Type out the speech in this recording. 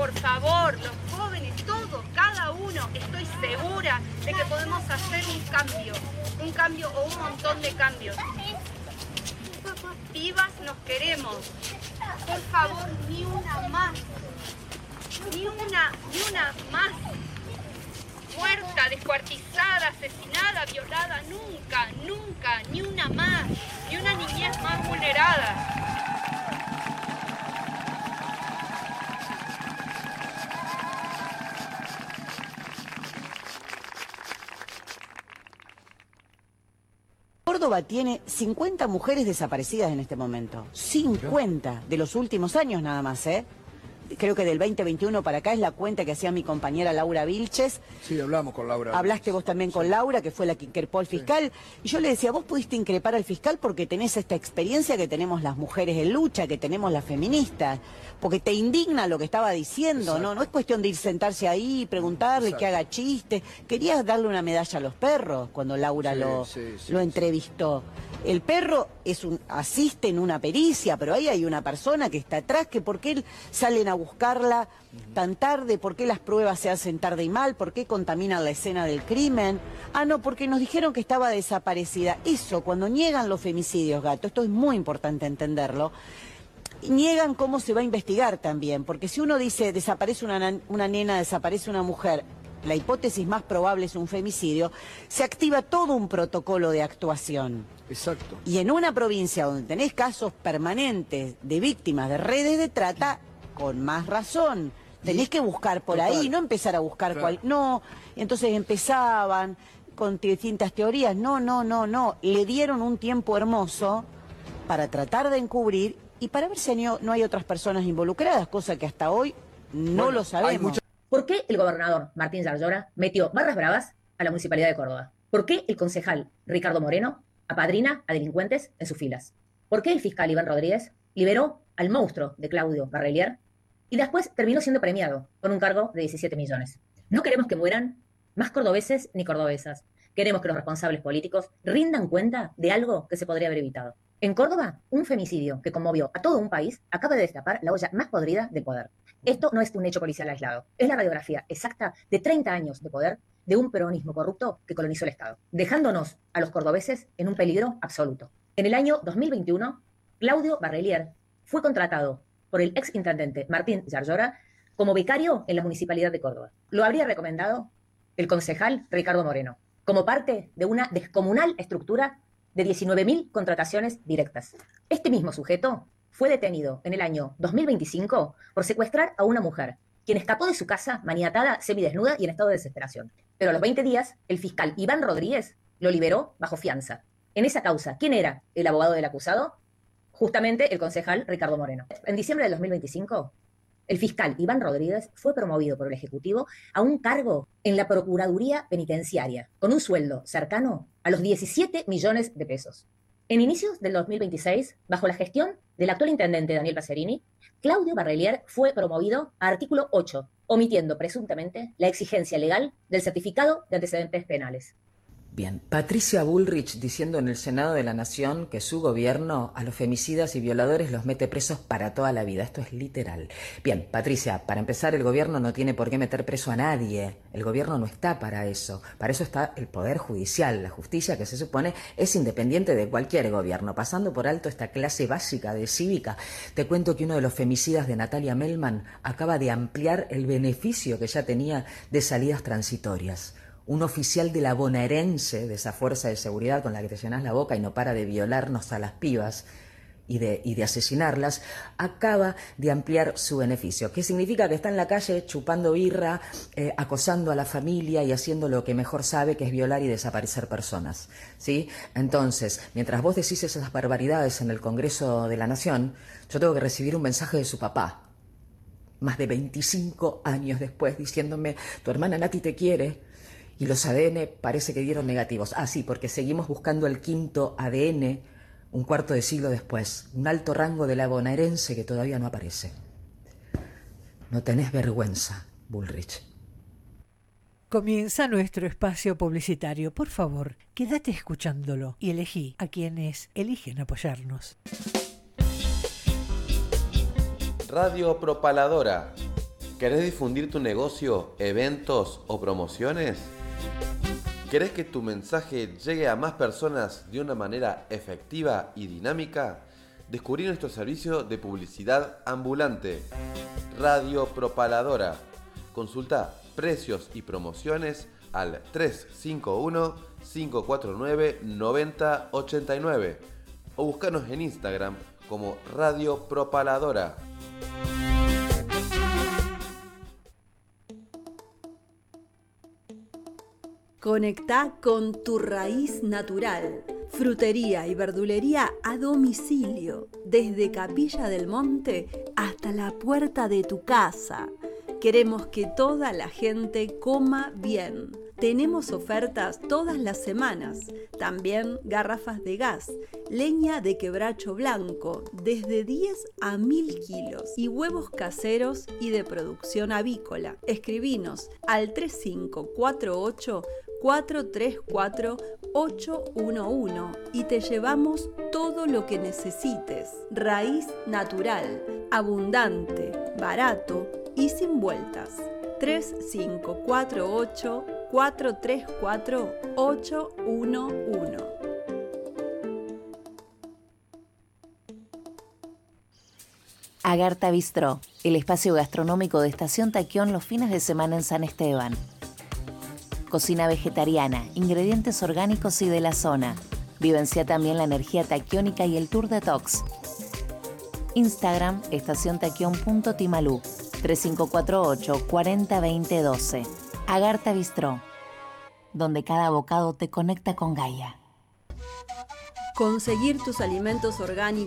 por favor, los jóvenes, todos, cada uno, estoy segura de que podemos hacer un cambio o un montón de cambios. Vivas nos queremos. Por favor, ni una más. Ni una más. Muerta, descuartizada, asesinada, violada, nunca, ni una más. Ni una niñez más vulnerada. Córdoba tiene 50 mujeres desaparecidas en este momento. 50 de los últimos años nada más, ¿eh? Creo que del 2021 para acá es la cuenta que hacía mi compañera Laura Vilches. Sí, hablamos con Laura. Hablaste vos también con Laura, que fue la que increpó al fiscal. Sí. Y yo le decía, vos pudiste increpar al fiscal porque tenés esta experiencia que tenemos las mujeres en lucha, que tenemos las feministas. Porque te indigna lo que estaba diciendo, ¿no? No es cuestión de ir sentarse ahí, preguntarle, que haga chistes. Querías darle una medalla a los perros cuando Laura lo entrevistó. El perro asiste en una pericia, pero ahí hay una persona que está atrás, que por qué salen a buscarla tan tarde, por qué las pruebas se hacen tarde y mal, por qué contaminan la escena del crimen. Ah, no, porque nos dijeron que estaba desaparecida. Eso, cuando niegan los femicidios, Gato, esto es muy importante entenderlo, niegan cómo se va a investigar también, porque si uno dice desaparece una nena, desaparece una mujer, la hipótesis más probable es un femicidio, se activa todo un protocolo de actuación. Exacto. Y en una provincia donde tenés casos permanentes de víctimas de redes de trata, con más razón. Tenés que buscar por ahí, no empezar a buscar No, entonces empezaban con distintas teorías. No. Le dieron un tiempo hermoso para tratar de encubrir y para ver si no hay otras personas involucradas, cosa que hasta hoy no lo sabemos. ¿Por qué el gobernador Martín Yarlora metió barras bravas a la Municipalidad de Córdoba? ¿Por qué el concejal Ricardo Moreno apadrina a delincuentes en sus filas? ¿Por qué el fiscal Iván Rodríguez liberó al monstruo de Claudio Barrelier y después terminó siendo premiado con un cargo de 17 millones? No queremos que mueran más cordobeses ni cordobesas. Queremos que los responsables políticos rindan cuenta de algo que se podría haber evitado. En Córdoba, un femicidio que conmovió a todo un país acaba de destapar la olla más podrida del poder. Esto no es un hecho policial aislado, es la radiografía exacta de 30 años de poder de un peronismo corrupto que colonizó el Estado, dejándonos a los cordobeses en un peligro absoluto. En el año 2021, Claudio Barrelier fue contratado por el exintendente Martín Yarlora como becario en la Municipalidad de Córdoba. Lo habría recomendado el concejal Ricardo Moreno, como parte de una descomunal estructura de 19.000 contrataciones directas. Este mismo sujeto fue detenido en el año 2025 por secuestrar a una mujer, quien escapó de su casa maniatada, semidesnuda y en estado de desesperación. Pero a los 20 días, el fiscal Iván Rodríguez lo liberó bajo fianza. En esa causa, ¿quién era el abogado del acusado? Justamente el concejal Ricardo Moreno. En diciembre del 2025, el fiscal Iván Rodríguez fue promovido por el Ejecutivo a un cargo en la Procuraduría Penitenciaria, con un sueldo cercano a los 17 millones de pesos. En inicios del 2026, bajo la gestión del actual intendente Daniel Pacerini, Claudio Barrelier fue promovido a artículo 8, omitiendo presuntamente la exigencia legal del certificado de antecedentes penales. Bien, Patricia Bullrich diciendo en el Senado de la Nación que su gobierno a los femicidas y violadores los mete presos para toda la vida. Esto es literal. Bien, Patricia, para empezar, el gobierno no tiene por qué meter preso a nadie. El gobierno no está para eso. Para eso está el Poder Judicial, la justicia que se supone es independiente de cualquier gobierno. Pasando por alto esta clase básica de cívica, te cuento que uno de los femicidas de Natalia Melman acaba de ampliar el beneficio que ya tenía de salidas transitorias. Un oficial de la bonaerense, de esa fuerza de seguridad con la que te llenas la boca y no para de violarnos a las pibas y de asesinarlas, acaba de ampliar su beneficio. ¿Qué significa? Que está en la calle chupando birra, acosando a la familia y haciendo lo que mejor sabe, que es violar y desaparecer personas, ¿sí? Entonces, mientras vos decís esas barbaridades en el Congreso de la Nación, yo tengo que recibir un mensaje de su papá, más de 25 años después, diciéndome, tu hermana Nati te quiere. Y los ADN parece que dieron negativos. Ah, sí, porque seguimos buscando el quinto ADN un cuarto de siglo después. Un alto rango de la bonaerense que todavía no aparece. No tenés vergüenza, Bullrich. Comienza nuestro espacio publicitario. Por favor, quédate escuchándolo y elegí a quienes eligen apoyarnos. Radio Propaladora. ¿Querés difundir tu negocio, eventos o promociones? ¿Querés que tu mensaje llegue a más personas de una manera efectiva y dinámica? Descubrí nuestro servicio de publicidad ambulante, Radio Propaladora. Consulta precios y promociones al 351-549-9089 o búscanos en Instagram como Radio Propaladora. Conectá con tu raíz natural. Frutería y verdulería a domicilio, desde Capilla del Monte hasta la puerta de tu casa. Queremos que toda la gente coma bien. Tenemos ofertas todas las semanas. También garrafas de gas, leña de quebracho blanco, desde 10 a 1000 kilos y huevos caseros y de producción avícola. Escribinos al 3548-434-811 y te llevamos todo lo que necesites. Raíz natural, abundante, barato y sin vueltas. 3548-434-811. Agartha Bistró, el espacio gastronómico de Estación Taquión los fines de semana en San Esteban. Cocina vegetariana, ingredientes orgánicos y de la zona. Vivencia también la energía taquiónica y el tour detox. Instagram, estaciontaquión.timalú, 3548-402012. Agartha Bistró, donde cada bocado te conecta con Gaia. Conseguir tus alimentos orgánicos